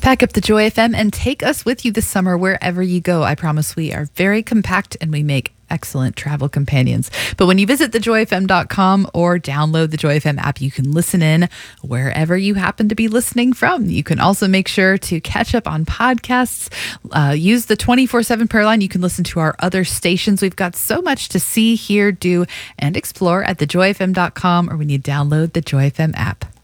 Pack up the Joy FM and take us with you this summer wherever you go. I promise we are very compact and we make excellent travel companions. But when you visit thejoyfm.com or download the Joy FM app, you can listen in wherever you happen to be listening from. You can also make sure to catch up on podcasts. Use the 24/7 prayer line. You can listen to our other stations. We've got so much to see, hear, do, and explore at thejoyfm.com or when you download the Joy FM app.